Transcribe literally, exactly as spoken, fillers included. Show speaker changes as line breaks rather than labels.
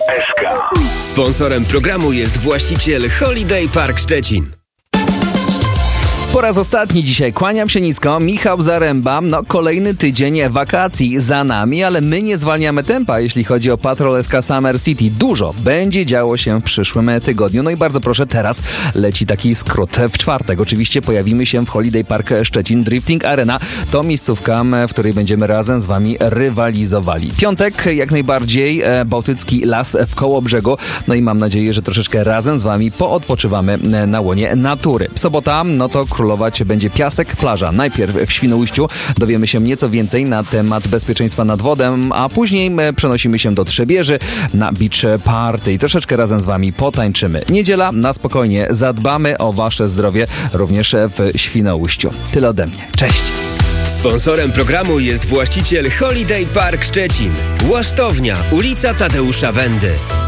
S K.
Sponsorem programu jest właściciel Holiday Park Szczecin.
Po raz ostatni dzisiaj kłaniam się nisko, Michał Zaręba. No, kolejny tydzień wakacji za nami, ale my nie zwalniamy tempa, jeśli chodzi o Patrol S K Summer City. Dużo będzie działo się w przyszłym tygodniu. No i bardzo proszę, teraz leci taki skrót. W czwartek oczywiście pojawimy się w Holiday Park Szczecin. Drifting Arena to miejscówka, w której będziemy razem z wami rywalizowali. Piątek jak najbardziej e, Bałtycki Las w Kołobrzegu. No i mam nadzieję, że troszeczkę razem z wami poodpoczywamy na łonie natury. Sobota, no to królować będzie piasek, plaża. Najpierw w Świnoujściu dowiemy się nieco więcej na temat bezpieczeństwa nad wodą, a później przenosimy się do Trzebieży na beach party i troszeczkę razem z wami potańczymy. Niedziela, na spokojnie zadbamy o wasze zdrowie również w Świnoujściu. Tyle ode mnie. Cześć!
Sponsorem programu jest właściciel Holiday Park Szczecin. Łasztownia, ulica Tadeusza Wendy.